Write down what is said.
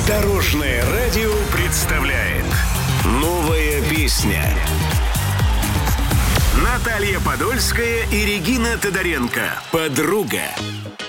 Дорожное радио представляет новая песня. Наталья Подольская и Регина Тодоренко. «Подруга».